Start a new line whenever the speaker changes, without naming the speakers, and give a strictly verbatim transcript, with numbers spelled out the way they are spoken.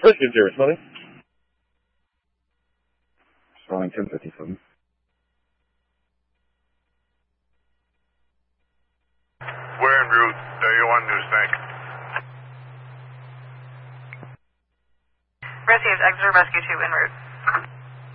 Rescue zero, responding.
Responding ten fifty-seven.
We're en route, W one News Tank.
Rescue, Exeter Rescue two en route.